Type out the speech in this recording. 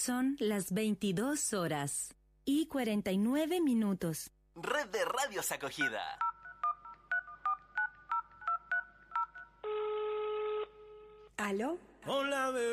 Son las 22 horas y 49 minutos. Red de Radios Acogida. ¿Aló? Hola, bebé.